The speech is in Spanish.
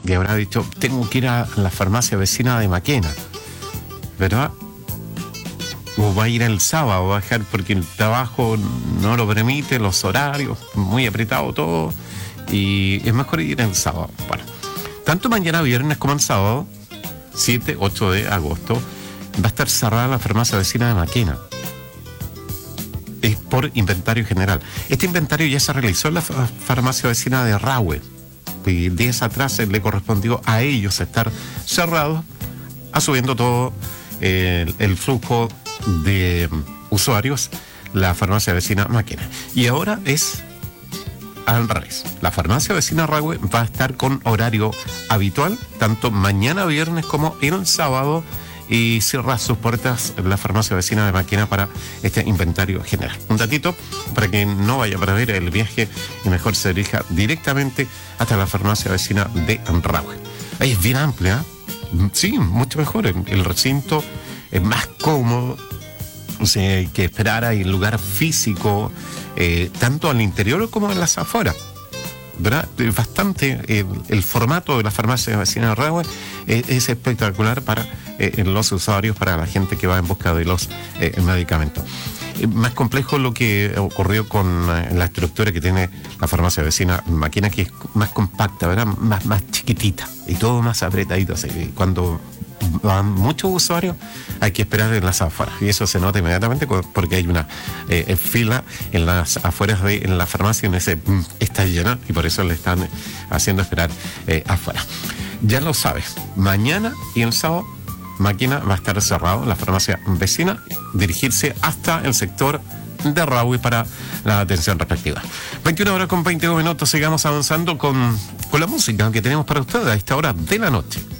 y habrá dicho, tengo que ir a la farmacia vecina de Maquena, ¿verdad? O va a ir el sábado, va a dejar porque el trabajo no lo permite, los horarios, muy apretado todo, y es mejor ir el sábado. Bueno, tanto mañana viernes como el sábado, 7, 8 de agosto, va a estar cerrada la farmacia vecina de Maquena. Es por inventario general. Este inventario ya se realizó en la farmacia vecina de Rahue. Y días atrás le correspondió a ellos estar cerrados, asumiendo todo el flujo de usuarios, la farmacia vecina Maquena. Y ahora es al revés. La farmacia vecina Rahue va a estar con horario habitual, tanto mañana viernes como el sábado, y cierra sus puertas la farmacia vecina de Maquena para este inventario general. Un datito para que no vaya a perder el viaje y mejor se dirija directamente hasta la farmacia vecina de Rahue. Ahí es bien amplia, sí, mucho mejor. El recinto es más cómodo, o sea, hay que esperar, hay lugar físico, tanto al interior como en las afueras, ¿verdad? Bastante, el formato de la farmacia vecina de Rahue es espectacular para los usuarios, para la gente que va en busca de los medicamentos. Más complejo lo que ocurrió con la estructura que tiene la farmacia vecina Maquena, que es más compacta, ¿verdad? Más chiquitita y todo más apretadito. Así, cuando van muchos usuarios hay que esperar en las afueras, y eso se nota inmediatamente porque hay una fila en las afueras de la farmacia, en ese está llena, y por eso le están haciendo esperar afuera. Ya lo sabes, mañana y el sábado Maquena va a estar cerrado, la farmacia vecina, dirigirse hasta el sector de Rahue para la atención respectiva. 21 horas con 22 minutos, sigamos avanzando con la música que tenemos para ustedes a esta hora de la noche.